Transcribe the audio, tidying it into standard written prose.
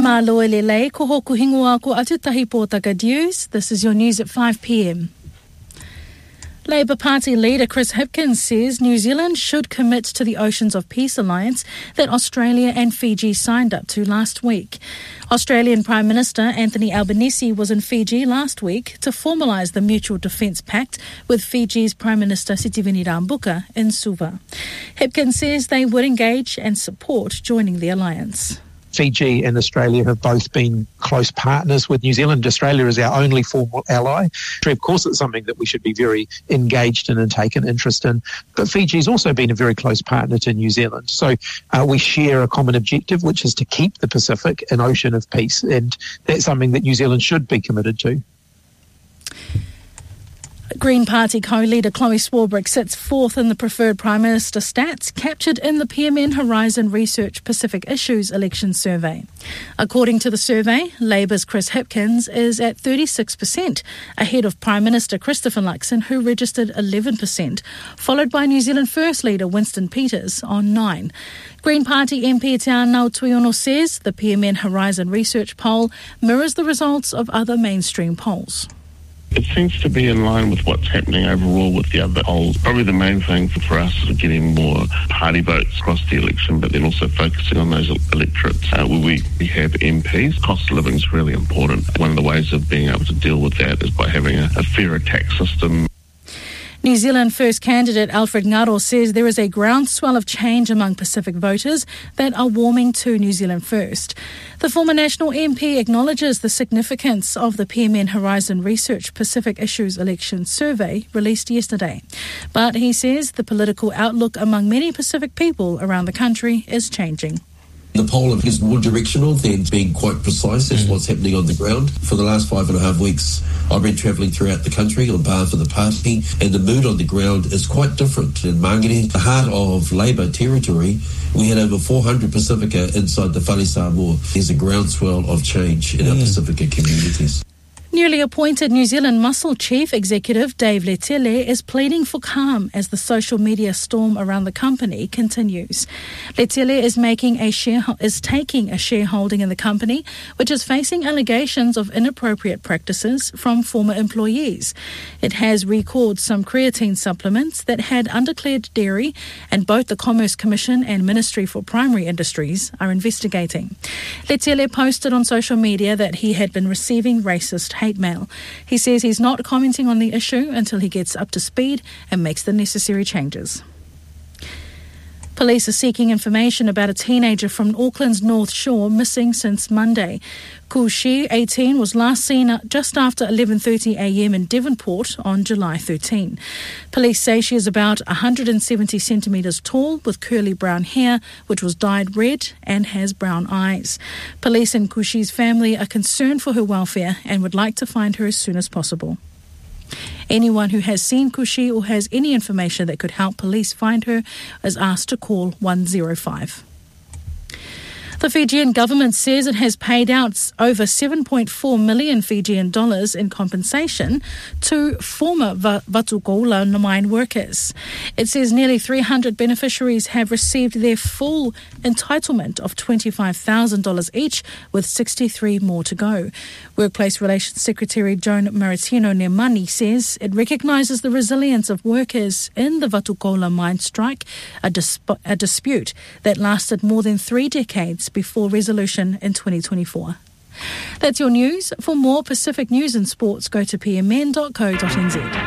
Māloe lelei, ko hoku hingoa ko Atutahi Pōtaka News. This is your news at 5 p.m. Labour Party leader Chris Hipkins says New Zealand should commit to the Oceans of Peace alliance that Australia and Fiji signed up to last week. Australian Prime Minister Anthony Albanese was in Fiji last week to formalise the Mutual Defence Pact with Fiji's Prime Minister Sitiveni Rabuka in Suva. Hipkins says they would engage and support joining the alliance. Fiji and Australia have both been close partners with New Zealand. Australia is our only formal ally. Of course, it's something that we should be very engaged in and take an interest in. But Fiji's also been a very close partner to New Zealand. So we share a common objective, which is to keep the Pacific an ocean of peace. And that's something that New Zealand should be committed to. Green Party co-leader Chloe Swarbrick sits fourth in the preferred Prime Minister stats captured in the PMN Horizon Research Pacific Issues election survey. According to the survey, Labour's Chris Hipkins is at 36%, ahead of Prime Minister Christopher Luxon, who registered 11%, followed by New Zealand First leader Winston Peters on 9%. Green Party MP Te Anau Tuiono says the PMN Horizon Research poll mirrors the results of other mainstream polls. It seems to be in line with what's happening overall with the other polls. Probably the main thing for us is getting more party votes across the election, but then also focusing on those electorates where we have MPs. Cost of living is really important. One of the ways of being able to deal with that is by having a fairer tax system. New Zealand First candidate Alfred Ngaro says there is a groundswell of change among Pacific voters that are warming to New Zealand First. The former National MP acknowledges the significance of the PMN Horizon Research Pacific Issues election survey released yesterday. But he says the political outlook among many Pacific people around the country is changing. The poll is more directional than being quite precise as what's happening on the ground. For the last 5.5 weeks, I've been travelling throughout the country on behalf of the party, and the mood on the ground is quite different. In Mangere, the heart of Labour territory, we had over 400 Pacifica inside the Whare Samoa. There's a groundswell of change in our Pacifica communities. Newly appointed New Zealand Muscle Chief Executive Dave Letele is pleading for calm as the social media storm around the company continues. Letele is taking a shareholding in the company, which is facing allegations of inappropriate practices from former employees. It has recalled some creatine supplements that had undeclared dairy, and both the Commerce Commission and Ministry for Primary Industries are investigating. Letele posted on social media that he had been receiving racist hate mail. He says he's not commenting on the issue until he gets up to speed and makes the necessary changes. Police are seeking information about a teenager from Auckland's North Shore missing since Monday. Kushi, 18, was last seen just after 11:30 a.m. in Devonport on July 13. Police say she is about 170 centimetres tall with curly brown hair, which was dyed red, and has brown eyes. Police and Kushi's family are concerned for her welfare and would like to find her as soon as possible. Anyone who has seen Kushi or has any information that could help police find her is asked to call 105. The Fijian government says it has paid out over 7.4 million Fijian dollars in compensation to former Vatukoula mine workers. It says nearly 300 beneficiaries have received their full entitlement of $25,000 each, with 63 more to go. Workplace Relations Secretary Joan Maritino Nemani says it recognises the resilience of workers in the Vatukoula mine strike, a dispute that lasted more than 3 decades before resolution in 2024. That's your news. For more Pacific news and sports, go to pmn.co.nz.